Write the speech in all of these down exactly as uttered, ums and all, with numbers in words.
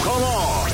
Come on.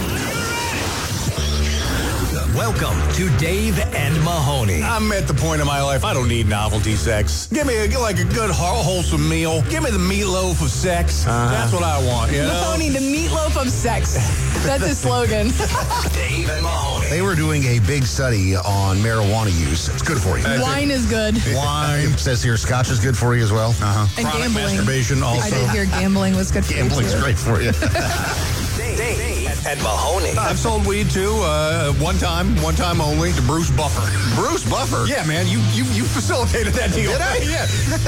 Welcome to Dave and Mahoney. I'm at the point in my life, I don't need novelty sex. Give me a, like a good, wholesome meal. Give me the meatloaf of sex. Uh-huh. That's what I want, you know? Mahoney, the meatloaf of sex. That's his slogan. Dave and Mahoney. They were doing a big study on marijuana use. It's good for you. Wine is good. Wine. It says here, scotch is good for you as well. Uh-huh. And Chronic gambling. masturbation also. I did hear gambling was good for Gambling's you, too. great for you. Dave, Dave and Mahoney. I've sold weed too, uh, one time, one time only, to Bruce Buffer. Bruce Buffer? Yeah, man, you you you facilitated that deal. Did I? Yeah.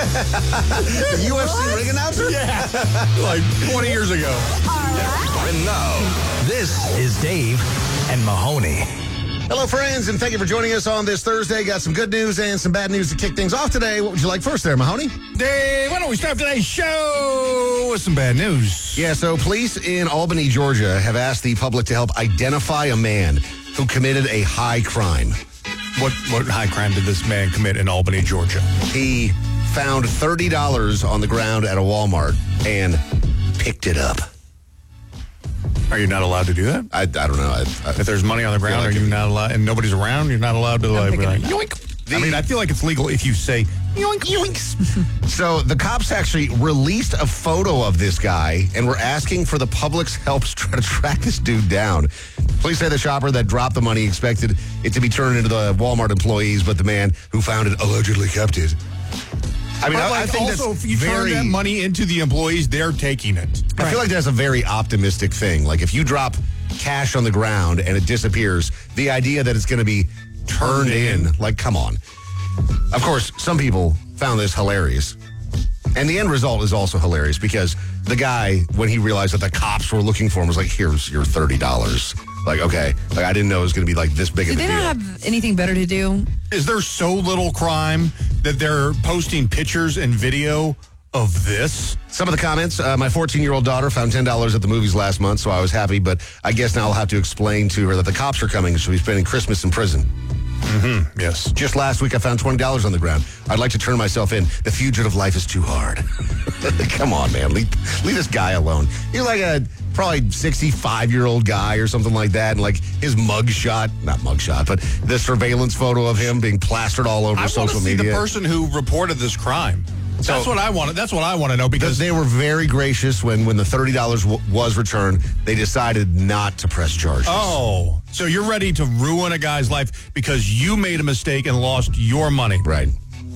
The U F C ring announcer? Yeah, like twenty years ago. And now, this is Dave and Mahoney. Hello, friends, and thank you for joining us on this Thursday. Got some good news and some bad news to kick things off today. What would you like first there, Mahoney? Dave, why don't we start today's show with some bad news? Yeah, so police in Albany, Georgia have asked the public to help identify a man who committed a high crime. What what high crime did this man commit in Albany, Georgia? He found thirty dollars on the ground at a Walmart and picked it up. Are you not allowed to do that? I, I don't know. I, I, If there's money on the ground, like are you it- not allowed, and nobody's around, you're not allowed to like, be like picking it yoink. I mean, I feel like it's legal if you say yoink, yoinks. So the cops actually released a photo of this guy and were asking for the public's help to try to track this dude down. Police say the shopper that dropped the money expected it to be turned into the Walmart employees, but the man who found it allegedly kept it. I mean, But I, like, I think also, that's if you very, turn that money into the employees, they're taking it. I feel like that's a very optimistic thing. Like if you drop cash on the ground and it disappears, the idea that it's going to be turned in, like, come on. Of course, some people found this hilarious. And the end result is also hilarious because the guy, when he realized that the cops were looking for him, was like, here's your thirty dollars. Like, okay. Like, I didn't know it was going to be like this big Did of a they deal. not have anything better to do? Is there so little crime that they're posting pictures and video of this? Some of the comments, uh, my fourteen-year-old daughter found ten dollars at the movies last month, so I was happy, but I guess now I'll have to explain to her that the cops are coming, she'll be spending Christmas in prison. Mm-hmm. Yes. Just last week, I found twenty dollars on the ground. I'd like to turn myself in. The fugitive life is too hard. Come on, man. Leave, leave this guy alone. You're like a probably sixty-five-year-old guy or something like that, and like his mug shot, not mug shot, but the surveillance photo of him being plastered all over I want to social see media. the person who reported this crime. So- that's what I want. That's what I want to know because They were very gracious when, when the thirty dollars w- was returned. They decided not to press charges. oh, so you're ready to ruin a guy's life because you made a mistake and lost your money. Right.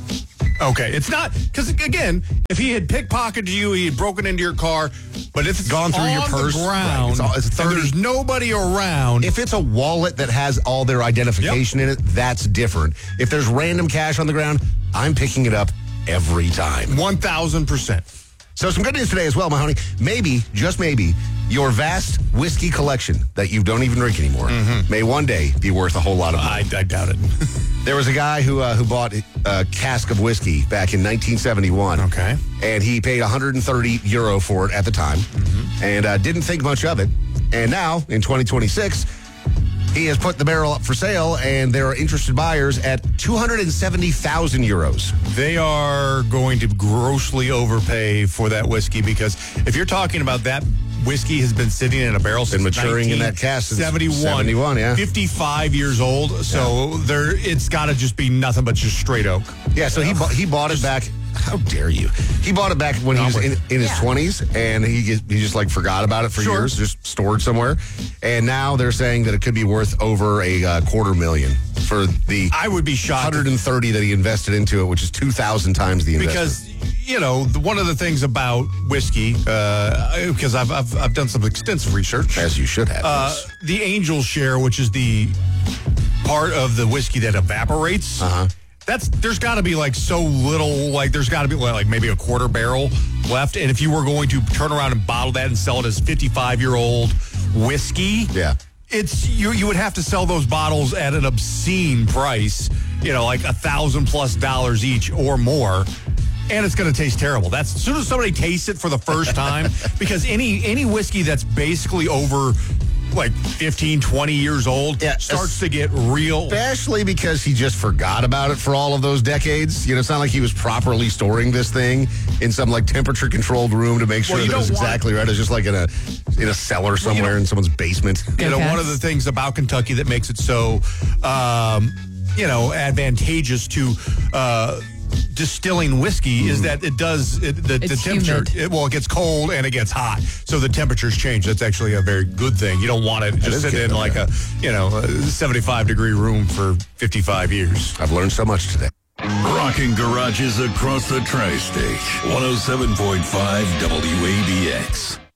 Okay, it's not because again, if he had pickpocketed you, he had broken into your car, but if it's Gone through on your purse, the right, ground, it's all- it's and thirty there's nobody around. If it's a wallet that has all their identification in it, that's different. If there's random cash on the ground, I'm picking it up every time. One thousand percent. So some good news today as well, Mahoney. Maybe, just maybe, your vast whiskey collection that you don't even drink anymore may one day be worth a whole lot of money. I, I doubt it. There was a guy who uh, who bought a cask of whiskey back in nineteen seventy-one. Okay. And he paid one hundred thirty euro for it at the time and uh, didn't think much of it. And now, in twenty twenty-six, he has put the barrel up for sale, and there are interested buyers at two hundred seventy thousand euros. They are going to grossly overpay for that whiskey because if you're talking about that whiskey has been sitting in a barrel since maturing in that cask since seventy-one, seventy-one, yeah. fifty-five years old. So there, it's got to just be nothing but just straight oak. Yeah, so he, bought he bought it back. How dare you? He bought it back when he was in, in his Yeah. twenties, and he just, he just like forgot about it for Sure. years, just stored somewhere. And now they're saying that it could be worth over a uh, quarter million for the I would be shocked one hundred thirty that he invested into it, which is two thousand times the investment. because you know the, one of the things about whiskey, uh, because I've, I've I've done some extensive research. As you should have. Uh, yes. the angel share, which is the part of the whiskey that evaporates. Uh-huh. That's there's got to be like so little, like there's got to be like maybe a quarter barrel left. And if you were going to turn around and bottle that and sell it as fifty-five year old whiskey, Yeah. it's you. You would have to sell those bottles at an obscene price, you know, like a thousand plus dollars each or more. And it's going to taste terrible. That's as soon as somebody tastes it for the first time, because any any whiskey that's basically over like fifteen, twenty years old Yeah, starts to get real. Especially because he just forgot about it for all of those decades. You know, it's not like he was properly storing this thing in some like temperature controlled room to make sure Well, you that it was don't want- exactly right. It's just like in a in a cellar somewhere in someone's basement. You know, Cats. one of the things about Kentucky that makes it so, um, you know, advantageous to uh, distilling whiskey is that it does it, the, the It's temperature. humid. It, well, it gets cold and it gets hot, so the temperatures change. That's actually a very good thing. You don't want it is just sitting good, in like yeah. a you know a seventy-five degree room for fifty-five years. I've learned so much today. Rocking garages across the tri-state. one oh seven point five W A B X.